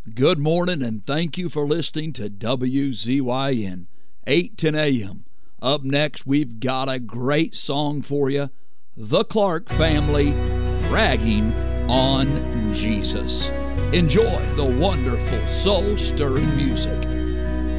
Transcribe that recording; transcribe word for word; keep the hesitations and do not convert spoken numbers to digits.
Good morning, and thank you for listening to W Z Y N, eight ten a m. Up next, we've got a great song for you, The Clark Family, Bragging on Jesus. Enjoy the wonderful soul-stirring music.